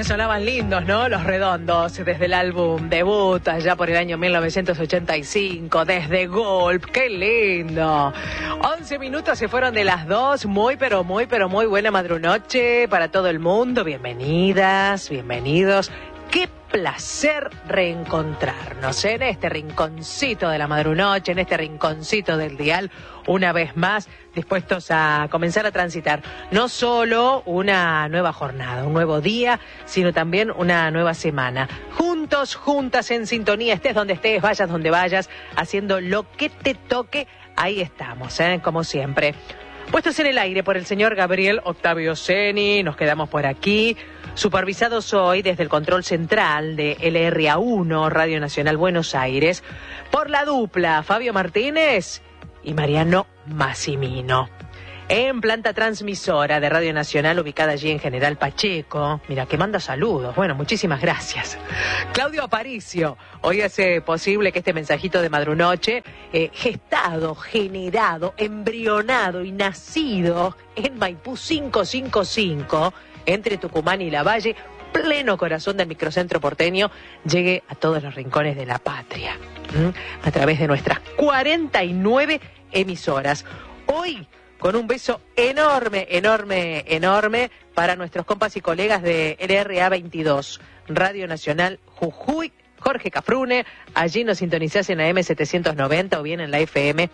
Que sonaban lindos, ¿no? Los Redondos, desde el álbum debut, allá por el año 1985, desde Golp, ¡qué lindo! 11 minutos se fueron de las 2, muy buena madrunoche para todo el mundo. Bienvenidas, bienvenidos. ¡Qué placer reencontrarnos en este rinconcito de la madrunoche, en este rinconcito del dial, una vez más, dispuestos a comenzar a transitar no solo una nueva jornada, un nuevo día, sino también una nueva semana. Juntos, juntas, en sintonía, estés donde estés, vayas donde vayas, haciendo lo que te toque, ahí estamos, como siempre. Puestos en el aire por el señor Gabriel Octavio Ceni, nos quedamos por aquí, supervisados hoy desde el control central de LRA1, Radio Nacional Buenos Aires, por la dupla Fabio Martínez y Mariano Massimino. En planta transmisora de Radio Nacional, ubicada allí en General Pacheco, mira, que manda saludos, bueno, muchísimas gracias. Claudio Aparicio, hoy hace posible que este mensajito de madrunoche, gestado, generado, embrionado y nacido en Maipú 555, entre Tucumán y La Valle, pleno corazón del microcentro porteño, llegue a todos los rincones de la patria, a través de nuestras 49 emisoras. Hoy, con un beso enorme para nuestros compas y colegas de LRA 22, Radio Nacional Jujuy, Jorge Cafrune, allí nos sintonizás en la M790 o bien en la FM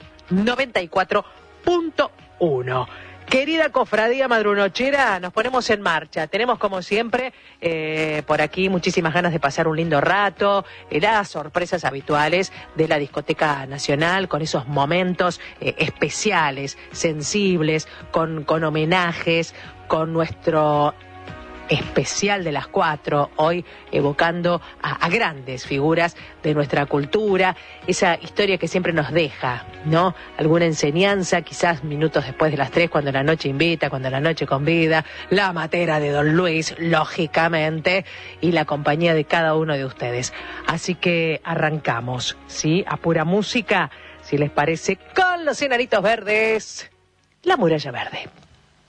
94.1. Querida cofradía madrunochera, nos ponemos en marcha. Tenemos, como siempre, por aquí muchísimas ganas de pasar un lindo rato, las sorpresas habituales de la Discoteca Nacional, con esos momentos especiales, sensibles, con homenajes, con nuestro especial de las 4, hoy evocando a grandes figuras de nuestra cultura, esa historia que siempre nos deja, ¿no? Alguna enseñanza, quizás minutos después de las 3, cuando la noche invita, cuando la noche convida, la matera de Don Luis, lógicamente, y la compañía de cada uno de ustedes. Así que arrancamos, ¿sí? A pura música, si les parece, con los Enanitos Verdes, La Muralla Verde.